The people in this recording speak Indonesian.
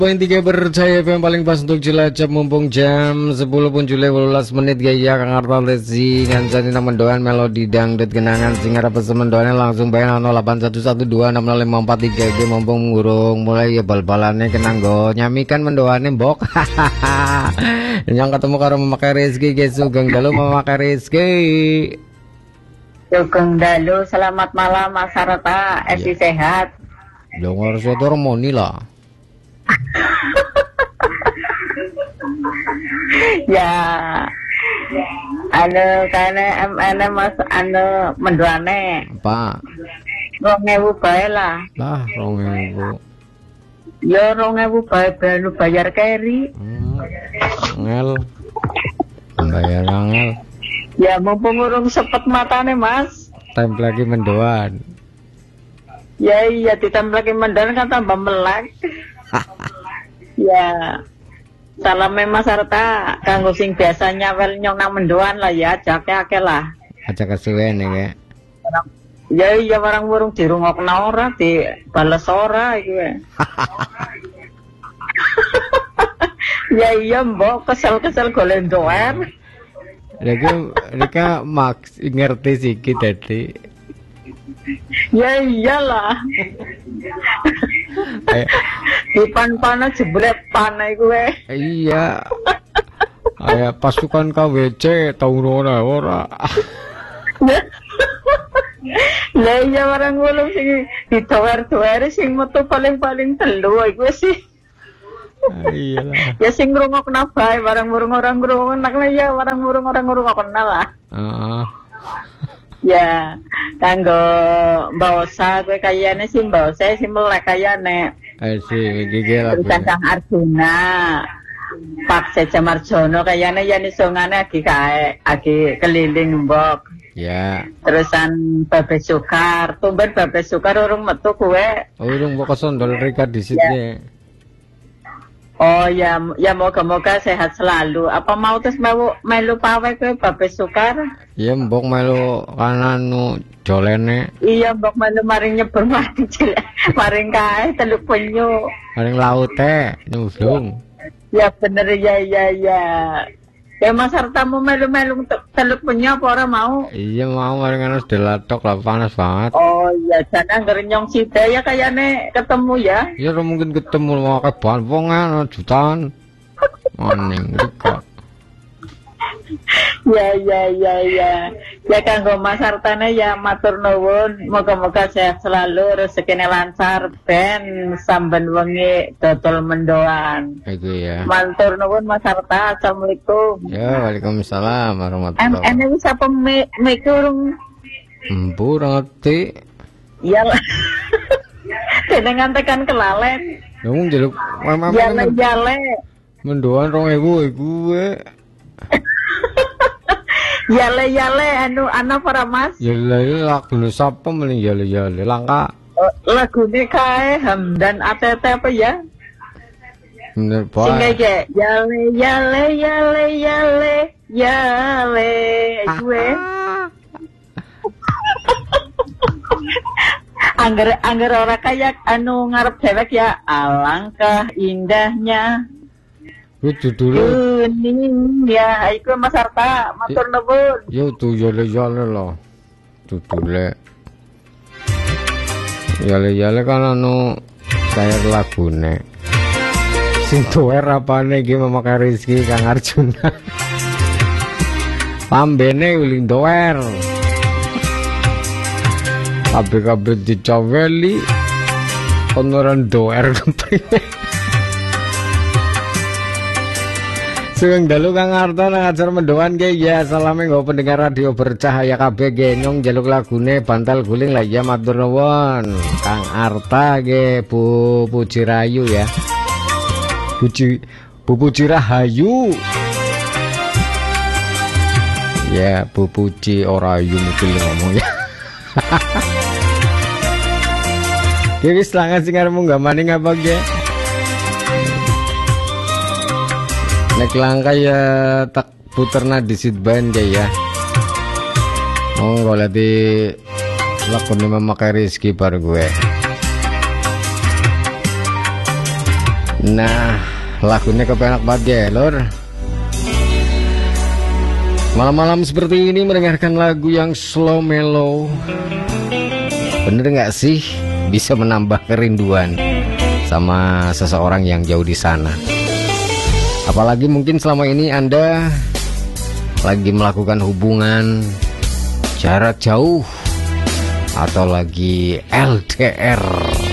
Poin 3 percaya yang paling pas untuk Cilacap mumpung jam 10 pun Juli 18 menit gaya Kang Arta Lesi ngancani nama mendoan melodi dangdut kenangan singar apa semendoannya langsung bayang 0811260543 iki mumpung ngurung mulai ya bal-balannya kenang go nyamikan mendoannya mbok yang ketemu karo memakai rezeki guys sugeng dalu memakai rezeki Sugeng dalu selamat malam Mas Arta esi sehat dong harus itu harmoni lah. Ya anu kane MN Mas anu mendoane Pak 2000 bae lah 2000 ya 2000 bae ben bayar keri ngel bayar ngel ya mumpung urung sepet matane Mas tempel lagi mendoan ya iya ditempel lagi mendoan kan tambah melek. Ya salame Mas Arta kanggo sing biasanya wel nyong nang mendoan lah ya ajake lah aja kesuwen ya ya iya barang burung dirungokna ora di bales ora iki ya iya mbok kesel-kesel golek doer lagi mereka maks ngerti sikit tadi ya iyalah di pan-pana jebret panai gue iya kayak pasukan KWC tahu ora lah iya barang gulung sing ditower-tower sing metu paling-paling telu iku sih iyalah ya sing ngrungokna bae barang murung orang ngrungokna ya barang murung orang ngrungokna lah ya kanggo Mbak Osa gue kayane sih Mbak Osa sih melek kayane sih gigi lah Kang Arjuna Pak Seja Marjono kayane yen isongane agi keliling mbok ya terusan Babe Sukar tumben Babe Sukar urung metu kuwe urung mbok kesondol rika di sini oh ya moga-moga sehat selalu apa mau terus melu pawe kuwe Babe Sukar iya mbok melu kananu jolene iya mbok melu maring nyebur maring kae teluk penyu maring laute nyuslung ya bener ya ya Mas Arta mau melu-melu teluk penyu apa ora mau iya mau maring anu delatok lah panas banget oh iya jangan gerenyong sida ya kayane ketemu ya iya mungkin ketemu mau ke wong jutaan maning rika ya kanggo Mas Artane ya matur nuwun moga-moga sehat selalu rezekine lancar ben samben wengi dodol mendoan itu ya matur nuwun Mas Arta assalamualaikum ya waalaikumsalam warahmatullahi wabarakatuh ini siapa mikurung ngerti iyalah dengan tekan kelalen ngomong jeluk jale mendoan 2000 gue yale anu para Mas yale lagu sapa mending yale langka lagune kae Hamdan ATT apa ya bener sing bae kayak yale gue angger ora kayak anu ngarep dewek ya alangkah indahnya itu dulu kuning ya iku Mas Arta matur nuwun ya tuh yale lah tuh dulu yale kan anu cair lagune sing tuwer apane iki memakai rezeki Kang Arjuna pambene uling doer kabeh dicaweli konoran doer Sugeng dalu Kang Arta nang ajar mendoan ge ya salame nggo pendengar radio bercahaya kabeh ge nyong jaluk lagune bantal guling lah ya matur nuwun Kang Arta ge Bu Puji Rayu ya Bu Puji Rahayu ya Bu Puji Orayu mungkin ngomong ya ya wis langan sing arep munggah maning apa ge nek langka ya tak puterna di sitban ya monggo lagi lakone memakai rezeki bar gue Nah, lagunya kepenak banget ya lor. Malam-malam seperti ini mendengarkan lagu yang slow mellow, bener gak sih? Bisa menambah kerinduan sama seseorang yang jauh di sana. Apalagi mungkin selama ini Anda lagi melakukan hubungan jarak jauh atau lagi LDR.